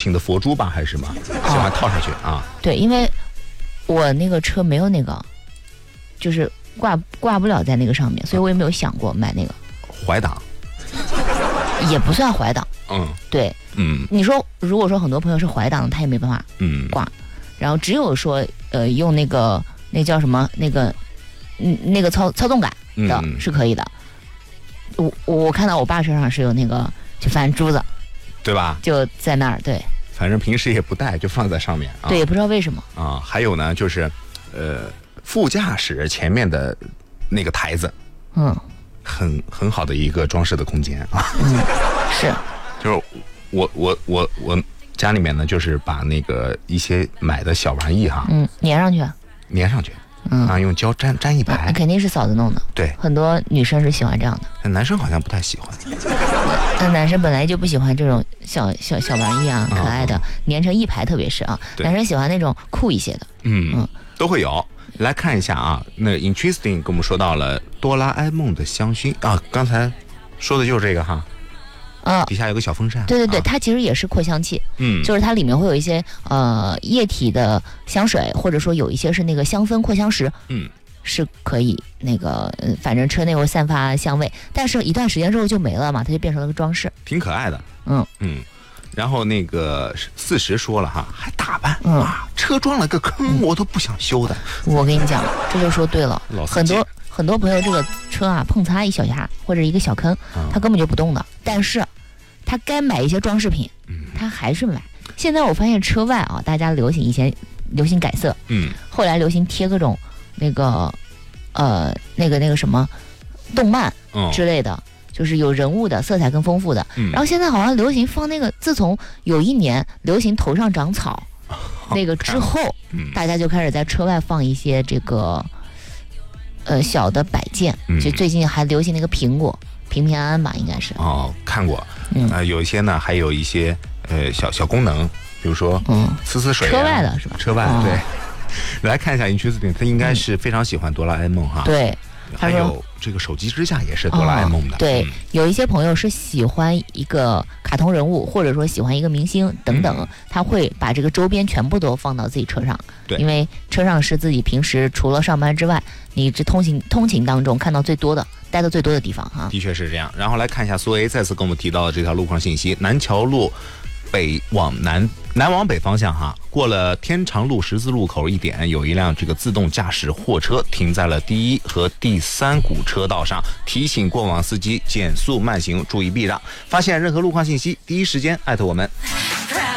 请的佛珠吧，还是什么？喜欢套上去啊？ 对，因为我那个车没有那个，就是挂不了在那个上面，所以我也没有想过买那个。 怀档也不算怀档。对。你说如果说很多朋友是怀档，他也没办法挂。然后只有说用那叫什么那个操纵杆的是可以的。我看到我爸车上是有那个，就反正珠子， 对吧？ 就在那儿，对。反正平时也不带，就放在上面啊。 对，也不知道为什么啊。还有呢，就是副驾驶前面的那个台子，很好的一个装饰的空间啊。 是。 就是我家里面呢，就是把那个一些买的小玩意哈， 粘上去。 用胶粘一排。 肯定是嫂子弄的。 对， 很多女生是喜欢这样的。 男生好像不太喜欢。 那男生本来就不喜欢这种小玩意啊，可爱的，粘成一排，特别是啊，男生喜欢那种酷一些的。 都会有。来看一下啊，那 Interesting 跟我们说到了哆啦 A 梦的香薰啊，刚才说的就是这个哈。底下有个小风扇。 对，它其实也是扩香器。就是它里面会有一些液体的香水，或者说有一些是那个香氛扩香石。是可以那个反正车内会散发香味，但是一段时间之后就没了嘛，它就变成了个装饰， 挺可爱的。然后那个40说了哈，还打扮车撞了个坑，我都不想修的。 我跟你讲，这就说对了。很多朋友这个车啊碰擦一小下或者一个小坑，他根本就不动的，但是他该买一些装饰品，他还是买。现在我发现车外啊，大家以前流行改色，后来流行贴各种那个什么动漫之类的，就是有人物的，色彩更丰富的。然后现在好像流行放那个，自从有一年流行头上长草那个之后，大家就开始在车外放一些这个小的摆件。就最近还流行那个苹果平平安安吧，应该是。 看过。有一些呢，还有一些小功能，比如说呲水。 车外的是吧？ 车外的。对。来看一下Interesting，他应该是非常喜欢哆啦 A 梦哈。 对。 还有这个手机支架也是哆啦 A 梦的。 对，有一些朋友是喜欢一个卡通人物，或者说喜欢一个明星等等，他会把这个周边全部都放到自己车上。 对， 因为车上是自己平时除了上班之外，你这通勤当中看到最多的、待的最多的地方哈。 的确是这样。然后来看一下苏 A 再次跟我们提到的这条路况信息：南桥路南往北方向哈，过了天长路十字路口1点，有一辆这个自动驾驶货车停在了第1和第3股车道上，提醒过往司机减速慢行，注意避让。发现任何路况信息，第一时间艾特我们。